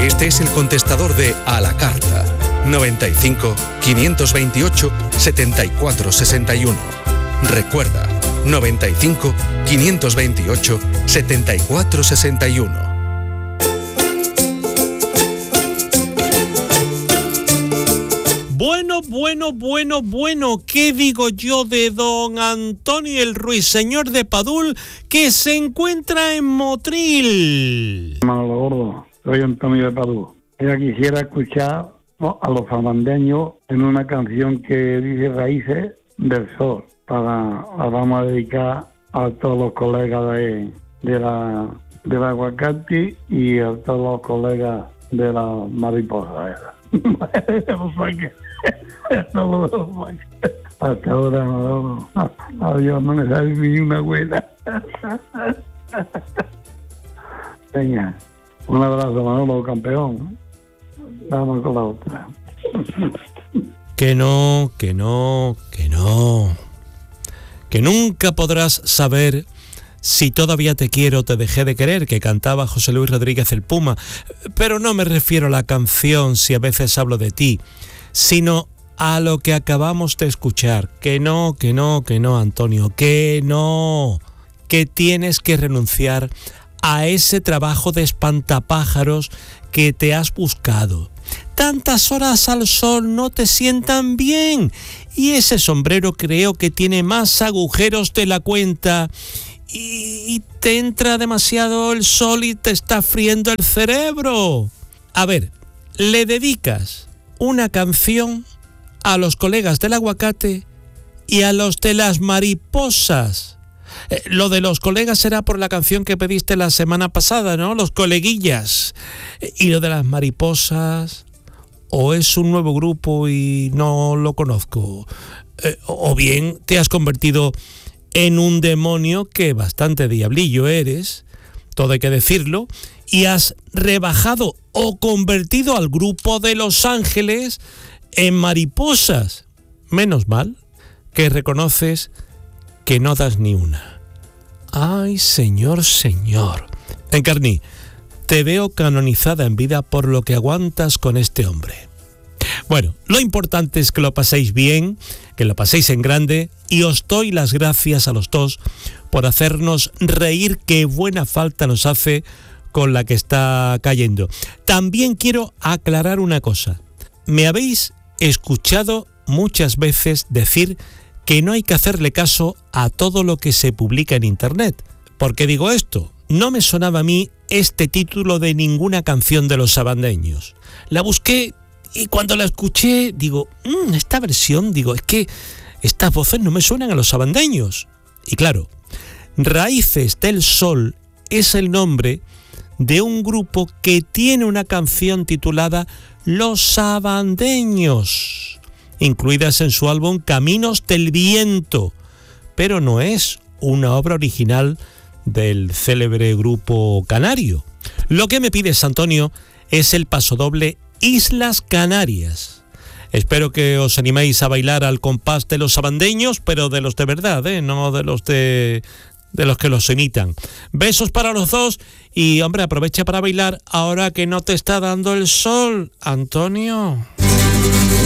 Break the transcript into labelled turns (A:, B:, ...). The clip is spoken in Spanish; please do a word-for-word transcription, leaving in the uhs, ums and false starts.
A: Este es el contestador de A la Carta. noventa y cinco, quinientos veintiocho, setenta y cuatro sesenta y uno. Recuerda, noventa y cinco, quinientos veintiocho, setenta y cuatro sesenta y uno.
B: Bueno, bueno, bueno, bueno, ¿qué digo yo de don Antonio el Ruiseñor de Padul, que se encuentra en Motril?
C: Manolo Gordo, soy Antonio de Padul. Yo quisiera escuchar, ¿no?, a los sabandeños en una canción que dice Raíces del Sol. Para, la vamos a dedicar a todos los colegas de, de la del aguacate y a todos los colegas de la mariposa. Hasta ahora no, adiós, no me sale ni una buena. Venga, un abrazo, Manolo, campeón. Vamos con la otra.
B: Que no, que no, que no. Que nunca podrás saber si todavía te quiero, te dejé de querer, que cantaba José Luis Rodríguez el Puma. Pero no me refiero a la canción, si a veces hablo de ti, sino a lo que acabamos de escuchar. Que no, que no, que no, Antonio, que no. Que tienes que renunciar a ese trabajo de espantapájaros que te has buscado. Tantas horas al sol no te sientan bien. Y ese sombrero creo que tiene más agujeros de la cuenta. Y te entra demasiado el sol y te está friendo el cerebro. A ver, le dedicas una canción a los colegas del aguacate y a los de las mariposas. Eh, lo de los colegas será por la canción que pediste la semana pasada, ¿no? Los coleguillas. Eh, y lo de las mariposas, o es un nuevo grupo y no lo conozco. Eh, o bien te has convertido en un demonio, que bastante diablillo eres, todo hay que decirlo, y has rebajado o convertido al grupo de Los Ángeles en mariposas. Menos mal que reconoces que no das ni una. Ay, señor, señor. Encarni, te veo canonizada en vida por lo que aguantas con este hombre. Bueno, lo importante es que lo paséis bien, que lo paséis en grande, y os doy las gracias a los dos por hacernos reír, que buena falta nos hace con la que está cayendo. También quiero aclarar una cosa. Me habéis escuchado muchas veces decir que no hay que hacerle caso a todo lo que se publica en internet. ¿Por qué digo esto? No me sonaba a mí este título de ninguna canción de los sabandeños. La busqué y cuando la escuché, digo, mmm, esta versión, digo, es que estas voces no me suenan a los sabandeños. Y claro, Raíces del Sol es el nombre de un grupo que tiene una canción titulada Los Sabandeños, incluidas en su álbum Caminos del Viento, pero no es una obra original del célebre grupo canario. Lo que me pides, Antonio, es el pasodoble Islas Canarias. Espero que os animéis a bailar al compás de los sabandeños, pero de los de verdad, ¿eh? No de los de, de los que los imitan. Besos para los dos y, hombre, aprovecha para bailar ahora que no te está dando el sol, Antonio.